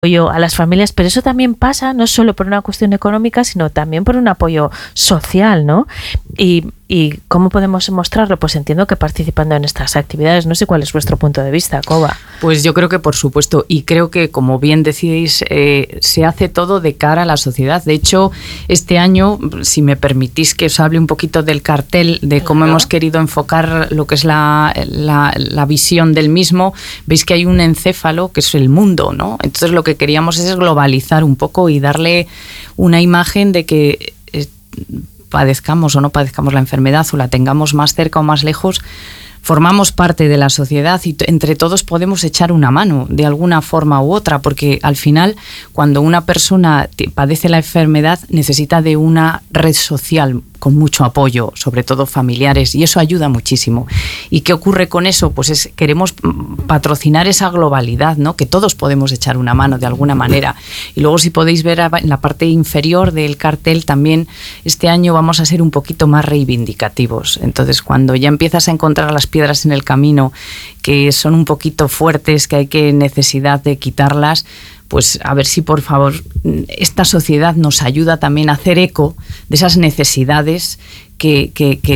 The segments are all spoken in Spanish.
apoyo a las familias, pero eso también pasa no solo por una cuestión económica, sino también por un apoyo social, ¿no? ¿Y cómo podemos mostrarlo? Pues entiendo que participando en estas actividades. No sé cuál es vuestro punto de vista, Coba. Pues yo creo que por supuesto, y creo que, como bien decís, se hace todo de cara a la sociedad. De hecho, este año, si me permitís que os hable un poquito del cartel, de cómo hemos querido enfocar lo que es la visión del mismo, veis que hay un encéfalo que es el mundo, ¿no? Entonces lo que queríamos es globalizar un poco y darle una imagen de que padezcamos o no padezcamos la enfermedad o la tengamos más cerca o más lejos, formamos parte de la sociedad y entre todos podemos echar una mano de alguna forma u otra, porque al final cuando una persona padece la enfermedad necesita de una red social con mucho apoyo, sobre todo familiares, y eso ayuda muchísimo. ¿Y qué ocurre con eso? Pues queremos patrocinar esa globalidad, ¿no? Que todos podemos echar una mano de alguna manera. Y luego, si podéis ver en la parte inferior del cartel, también este año vamos a ser un poquito más reivindicativos. Entonces, cuando ya empiezas a encontrar las piedras en el camino que son un poquito fuertes, que hay necesidad de quitarlas, pues a ver si por favor esta sociedad nos ayuda también a hacer eco de esas necesidades que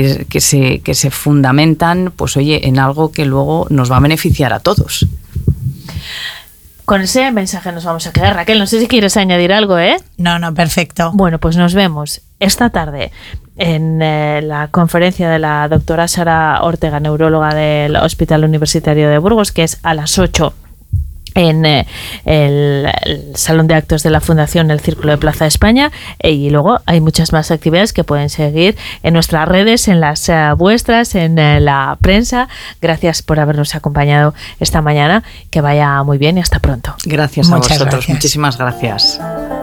se fundamentan, pues oye, en algo que luego nos va a beneficiar a todos. Con ese mensaje nos vamos a quedar. Raquel, no sé si quieres añadir algo, ¿eh? No, perfecto. Bueno, pues nos vemos esta tarde en la conferencia de la doctora Sara Ortega, neuróloga del Hospital Universitario de Burgos, que es a las 8 en el Salón de Actos de la Fundación El Círculo de Plaza España, y luego hay muchas más actividades que pueden seguir en nuestras redes, en las vuestras, en la prensa. Gracias por habernos acompañado esta mañana, que vaya muy bien y hasta pronto. Gracias a Muchas vosotros, gracias. Muchísimas gracias.